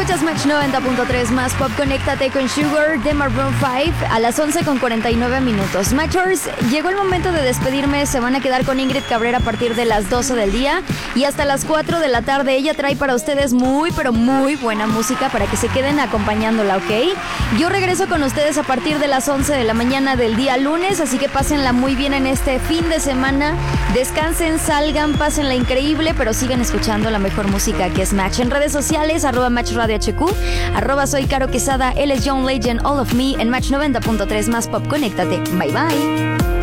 Escuchas Match 90.3 más pop. Conéctate con Sugar de Maroon 5 a las 11:49. Matchers, llegó el momento de despedirme. Se van a quedar con Ingrid Cabrera a partir de las 12 del día y hasta las 4 de la tarde. Ella trae para ustedes muy, pero muy buena música para que se queden acompañándola, ¿ok? Yo regreso con ustedes a partir de las 11 de la mañana del día lunes, así que pásenla muy bien en este fin de semana. Descansen, salgan, pásenla increíble, pero sigan escuchando la mejor música que es Match. En redes sociales, @MatchRadioHQ, @soy Caro Quesada, él es John Legend, All of Me, en Match 90.3 más pop. Conéctate. Bye bye.